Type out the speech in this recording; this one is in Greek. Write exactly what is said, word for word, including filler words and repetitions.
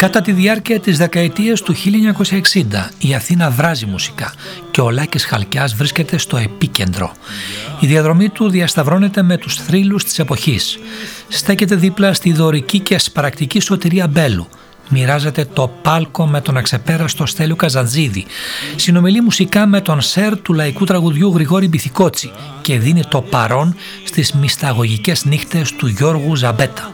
Κατά τη διάρκεια της δεκαετίας του χίλια εννιακόσια εξήντα η Αθήνα βράζει μουσικά και ο Λάκης Χαλκιάς βρίσκεται στο επίκεντρο. Η διαδρομή του διασταυρώνεται με τους θρύλους της εποχής. Στέκεται δίπλα στη δωρική και ασπαρακτική Σωτηρία Μπέλου. Μοιράζεται το πάλκο με τον αξεπέραστο Στέλιο Καζαντζίδη. Συνομιλεί μουσικά με τον σερ του λαϊκού τραγουδιού Γρηγόρη Μπιθικότσι και δίνει το παρόν στις μυσταγωγικές νύχτες του Γιώργου Ζαμπέτα.